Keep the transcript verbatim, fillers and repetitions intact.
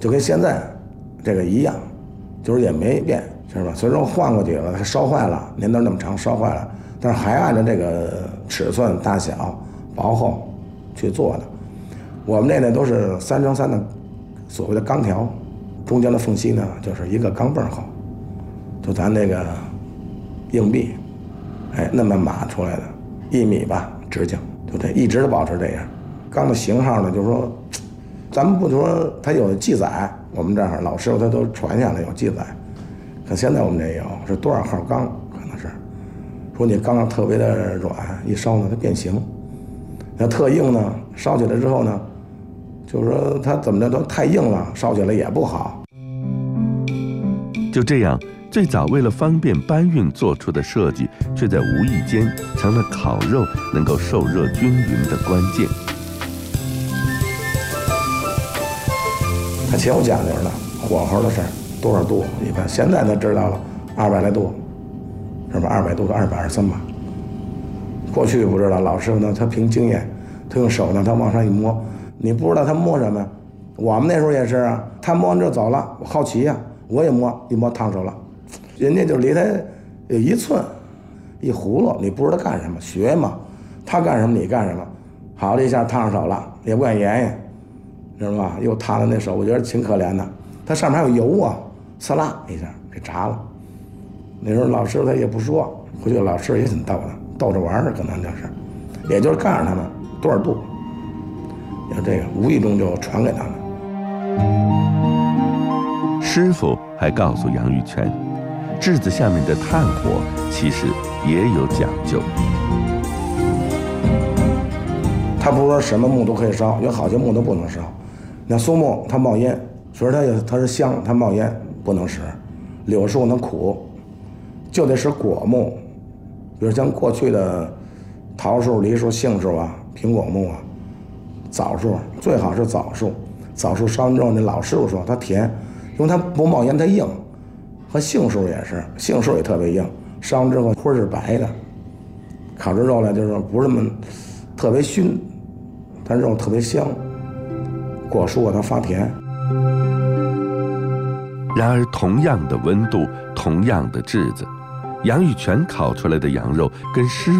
就跟现在这个一样，就是也没变，是吧？所以说换过去了，它烧坏了，年头那么长烧坏了，但是还按照这个尺寸、大小、薄厚去做的。我们这呢都是三乘三的所谓的钢条，中间的缝隙呢就是一个钢镚厚，就咱那个硬币，哎，那么码出来的，一米吧直径，就这一直都保持这样。钢的型号呢，就是说，咱们不说它有记载，我们这儿老师傅他都传下来有记载，可现在我们这有是多少号钢，可能是说你钢特别的软，一烧呢它变形；要特硬呢，烧起来之后呢，就是说它怎么着都太硬了，烧起来也不好。 就这样，最早为了方便搬运做出的设计，却在无意间成了烤肉能够受热均匀的关键。 它挺有讲究的，火候的事儿，多少度？一般现在他知道了，二百来度，是吧？二百度到二百二十三吧。过去不知道，老师傅呢，他凭经验，他用手呢，他往上一摸，你不知道他摸什么。我们那时候也是啊，他摸完就走了，我好奇呀、啊，我也摸，一摸烫手了。人家就离他有一寸，一葫芦，你不知道干什么，学嘛，他干什么你干什么，好了一下烫上手了，也不敢言言。知道吧？又烫了那手，我觉得挺可怜的。它上面还有油啊，呲啦一下给炸了。那时候老师他也不说，回去老师也挺逗的，逗着玩儿，可能就是，也就是告诉他们多少度，有这个无意中就传给他们。 师傅还告诉杨玉泉，炙子下面的炭火其实也有讲究。 它不是说什么木都可以烧，有好些木都不能烧。那松木它冒烟，所以它也它是香，它冒烟不能使。柳树能苦，就得使果木，比如像过去的桃树、梨树、杏树啊、苹果木啊、枣树，最好是枣树。枣树烧完之后，那老师傅说它甜，因为它不冒烟，它硬。和杏树也是，杏树也特别硬，烧完之后灰是白的，烤出肉来就是不是那么特别熏，但肉特别香。果树啊，它发甜。 然而，同样的温度，同样的炙子，杨玉泉烤出来的羊肉跟师